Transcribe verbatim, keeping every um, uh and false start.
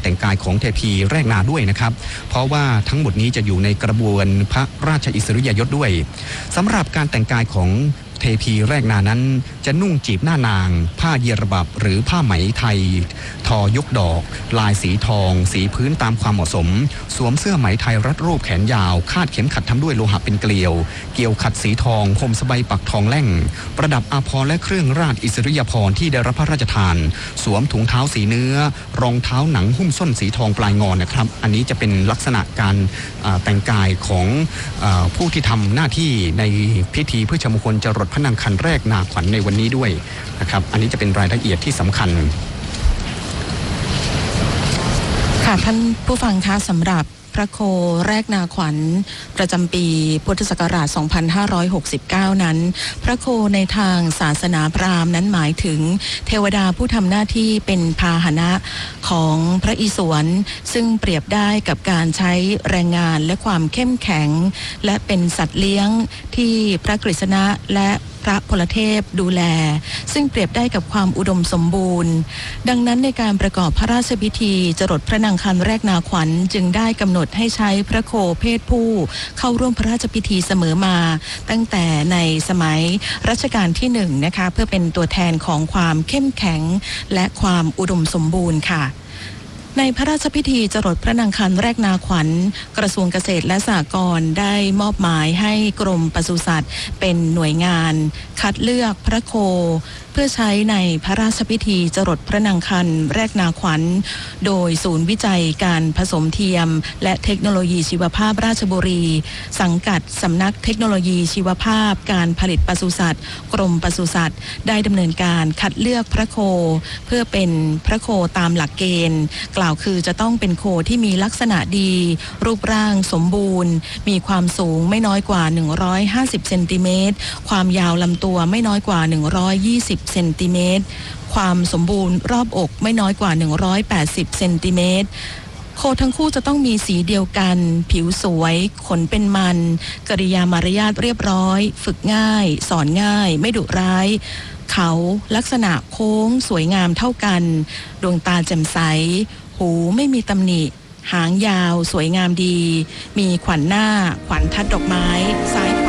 แต่งกายของเทพีแรกนาด้วยนะครับเพราะว่าทั้งหมดนี้จะอยู่ในกระบวนพระราชอิสริยยศด้วยสำหรับการแต่งกายของเทพีแรกนานั้นจะนุ่งจีบหน้านางผ้าเยรบับหรือผ้าไหมไทยทอยกดอกลายสีทองสีพื้นตามความเหมาะสมสวมเสื้อไหมไทยรัดรูปแขนยาวคาดเข็มขัดทำด้วยโลหะเป็นเกลียวเกี่ยวขัดสีทองห่มสบายปักทองแล่งประดับอาภรณ์และเครื่องราชอิสริยาภรณ์ที่ได้รับพระราชทานสวมถุงเท้าสีเนื้อรองเท้าหนังหุ้มส้นสีทองปลายงอนนะครับอันนี้จะเป็นลักษณะการแต่งกายของผู้ที่ทำหน้าที่ในพิธีพฤชมงคลจรดพระนางคันแรกนาขวัญในวันนี้ด้วยนะครับอันนี้จะเป็นรายละเอียดที่สำคัญค่ะท่านผู้ฟังคะสำหรับพระโคแรกนาขวัญประจำปีพุทธศักราช สองพันห้าร้อยหกสิบเก้า นั้นพระโคในทางศาสนาพราหมณ์นั้นหมายถึงเทวดาผู้ทำหน้าที่เป็นพาหนะของพระอิศวรซึ่งเปรียบได้กับการใช้แรงงานและความเข้มแข็งและเป็นสัตว์เลี้ยงที่พระกฤษณะและพระพลเทพดูแลซึ่งเปรียบได้กับความอุดมสมบูรณ์ดังนั้นในการประกอบพระราชพิธีจรดพระนางคันแรกนาขวัญจึงได้กำหนดให้ใช้พระโคเพศผู้เข้าร่วมพระราชพิธีเสมอมาตั้งแต่ในสมัยรัชกาลที่หนึ่งนะคะเพื่อเป็นตัวแทนของความเข้มแข็งและความอุดมสมบูรณ์ค่ะในพระราชพิธีจรดพระนางคันแรกนาขวัญกระทรวงเกษตรและสหกรณ์ได้มอบหมายให้กรมปศุสัตว์เป็นหน่วยงานคัดเลือกพระโคเพื่อใช้ในพระราชพิธีจรดพระนางคันแรกนาขวัญโดยศูนย์วิจัยการผสมเทียมและเทคโนโลยีชีวภาพราชบุรีสังกัดสำนักเทคโนโลยีชีวภาพการผลิตปศุสัตว์กรมปศุสัตว์ได้ดำเนินการคัดเลือกพระโคเพื่อเป็นพระโคตามหลักเกณฑ์กล่าวคือจะต้องเป็นโคที่มีลักษณะดีรูปร่างสมบูรณ์มีความสูงไม่น้อยกว่าหนึ่งร้อยห้าสิบเซนติเมตรความยาวลำตัวไม่น้อยกว่าหนึ่งร้อยยี่สิบเซนติเมตรความสมบูรณ์รอบอกไม่น้อยกว่าหนึ่งร้อยแปดสิบเซนติเมตรโคทั้งคู่จะต้องมีสีเดียวกันผิวสวยขนเป็นมันกริยามารยาทเรียบร้อยฝึกง่ายสอนง่ายไม่ดุร้ายเขาลักษณะโค้งสวยงามเท่ากันดวงตาแจ่มใสหูไม่มีตำหนิหางยาวสวยงามดีมีขวัญหน้าขวัญทัดดอกไม้ซ้าย